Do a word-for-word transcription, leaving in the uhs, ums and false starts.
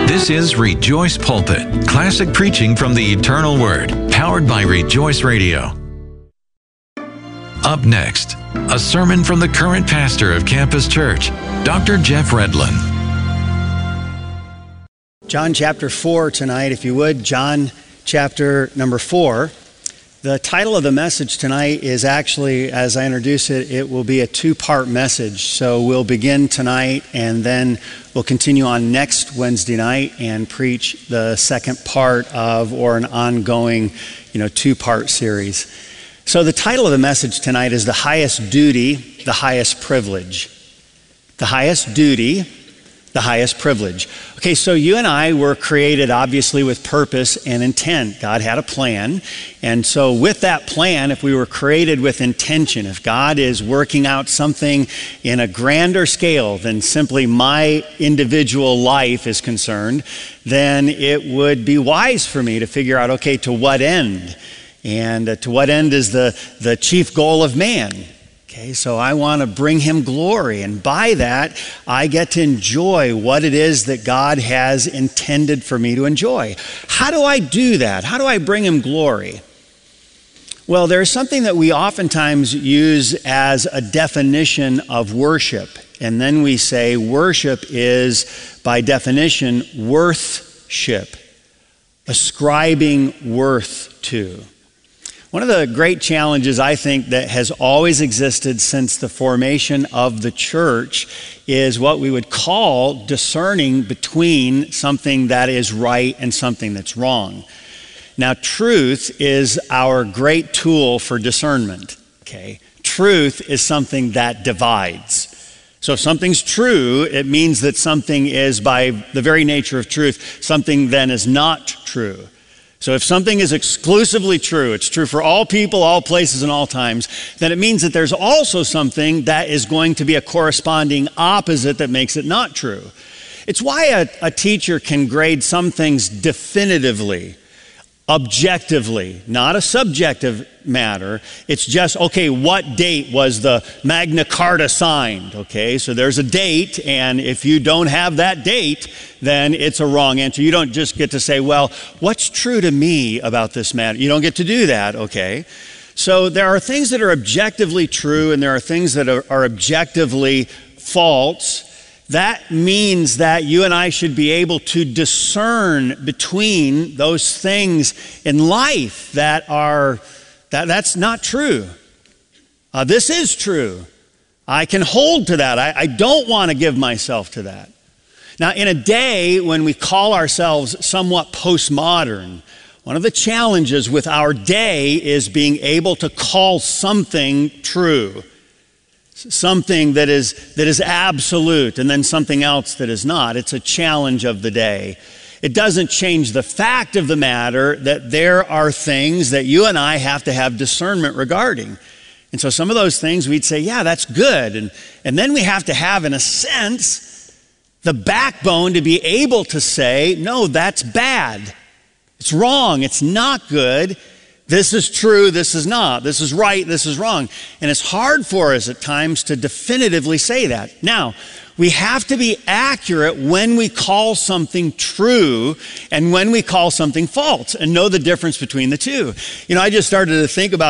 This is Rejoice Pulpit, classic preaching from the eternal Word, powered by Rejoice Radio. Up next, a sermon from the current pastor of Campus Church, Doctor Jeff Redlin. John chapter four tonight, if you would. John chapter number four. The title of the message tonight is actually, as I introduce it, it will be a two-part message. So we'll begin tonight and then we'll continue on next Wednesday night and preach the second part of, or an ongoing, you know, two-part series. So the title of the message tonight is The Highest Duty, the Highest Privilege. The highest duty, the highest privilege. Okay, so you and I were created obviously with purpose and intent. God had a plan. And so with that plan, if we were created with intention, if God is working out something in a grander scale than simply my individual life is concerned, then it would be wise for me to figure out, okay, to what end? And uh, to what end is the, the chief goal of man? Okay, so I want to bring him glory, and by that, I get to enjoy what it is that God has intended for me to enjoy. How do I do that? How do I bring him glory? Well, there's something that we oftentimes use as a definition of worship, and then we say worship is, by definition, worthship, ascribing worth to. One of the great challenges, I think, that has always existed since the formation of the church is what we would call discerning between something that is right and something that's wrong. Now, truth is our great tool for discernment, okay? Truth is something that divides. So if something's true, it means that something is, by the very nature of truth, something then is not true. So if something is exclusively true, it's true for all people, all places, and all times, then it means that there's also something that is going to be a corresponding opposite that makes it not true. It's why a, a teacher can grade some things definitively, objectively, not a subjective matter. It's just, okay, what date was the Magna Carta signed? Okay, so there's a date, and if you don't have that date, then it's a wrong answer. You don't just get to say, well, what's true to me about this matter? You don't get to do that, okay? So there are things that are objectively true, and there are things that are, are objectively false. That means that you and I should be able to discern between those things in life that are, that, that's not true. Uh, this is true. I can hold to that. I, I don't want to give myself to that. Now, in a day when we call ourselves somewhat postmodern, one of the challenges with our day is being able to call something true. Something that is that is absolute, and then something else that is not. It's a challenge of the day. It doesn't change the fact of the matter that there are things that you and I have to have discernment regarding. And so some of those things we'd say, yeah, that's good. And, and then we have to have, in a sense, the backbone to be able to say, no, that's bad. It's wrong. It's not good. This is true, this is not. This is right, this is wrong. And it's hard for us at times to definitively say that. Now, we have to be accurate when we call something true and when we call something false, and know the difference between the two. You know, I just started to think about